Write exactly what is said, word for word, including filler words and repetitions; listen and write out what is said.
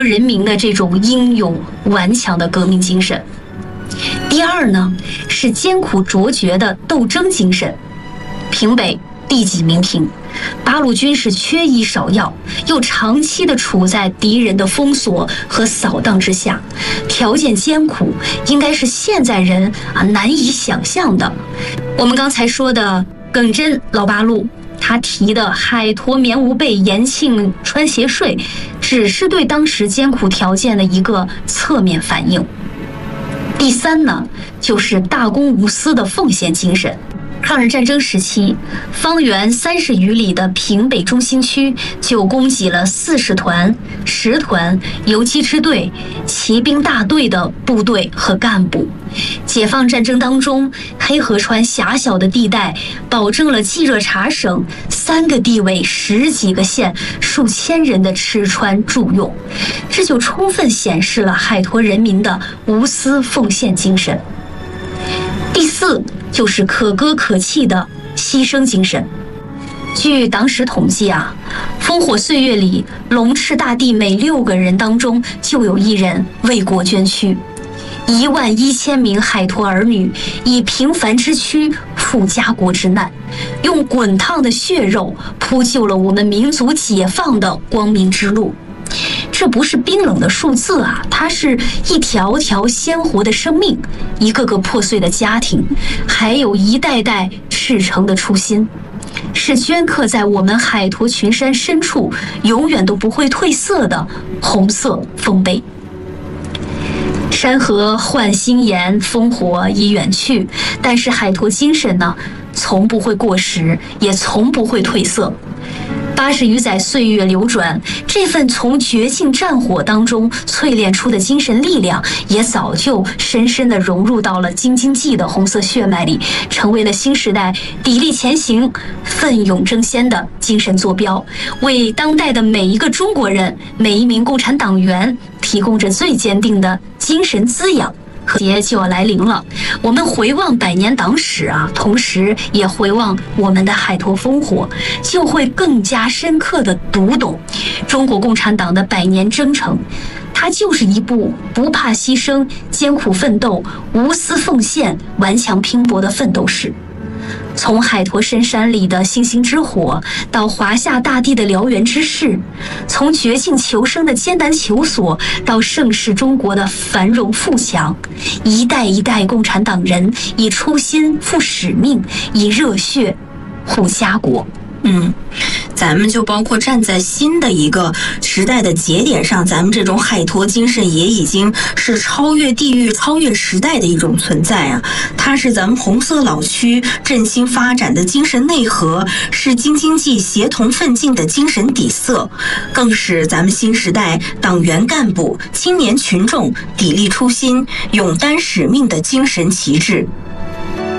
人民的这种英勇顽强的革命精神。第二呢，是艰苦卓绝的斗争精神。平北地几民贫，八路军是缺医少药，又长期的处在敌人的封锁和扫荡之下，条件艰苦，应该是现在人啊难以想象的。我们刚才说的耿真老八路，他提的海坨棉无被，延庆穿鞋睡，只是对当时艰苦条件的一个侧面反应。第三呢，就是大公无私的奉献精神。抗日战争时期，方圆三十余里的平北中心区就供给了四十团、十团游击支队、骑兵大队的部队和干部。解放战争当中，黑河川狭小的地带保证了冀热察省三个地委、十几个县、数千人的吃穿住用，这就充分显示了海坨人民的无私奉献精神。第四，就是可歌可泣的牺牲精神。据党史统计啊，烽火岁月里，龙翅大地每六个人当中就有一人为国捐躯。一万一千名海坨儿女以平凡之躯赴家国之难，用滚烫的血肉铺就了我们民族解放的光明之路。这不是冰冷的数字啊，它是一条条鲜活的生命，一个个破碎的家庭，还有一代代赤诚的初心，是镌刻在我们海坨群山深处永远都不会褪色的红色丰碑。山河换新颜，烽火已远去，但是海坨精神呢，从不会过时，也从不会褪色。八十余载岁月流转，这份从绝境战火当中淬炼出的精神力量，也早就深深地融入到了京津冀的红色血脉里，成为了新时代砥砺前行、奋勇争先的精神坐标，为当代的每一个中国人、每一名共产党员提供着最坚定的精神滋养。节就要来临了，我们回望百年党史啊，同时也回望我们的海坨烽火，就会更加深刻地读懂中国共产党的百年征程。它就是一部不怕牺牲、艰苦奋斗、无私奉献、顽强拼搏的奋斗史。从海坨深山里的星星之火，到华夏大地的燎原之势，从绝境求生的艰难求索，到盛世中国的繁荣富强，一代一代共产党人以初心负使命，以热血护家国。 嗯，咱们就包括站在新的一个时代的节点上，咱们这种海坨精神也已经是超越地域、超越时代的一种存在啊！它是咱们红色老区振兴发展的精神内核，是京津冀协同奋进的精神底色，更是咱们新时代党员干部、青年群众砥砺初心、勇担使命的精神旗帜。